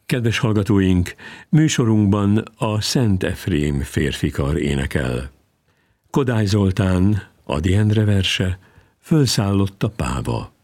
Kedves hallgatóink, műsorunkban a Szent Efrém férfikar énekel. Kodály Zoltán, Ady Endre verse, Fölszállott a páva.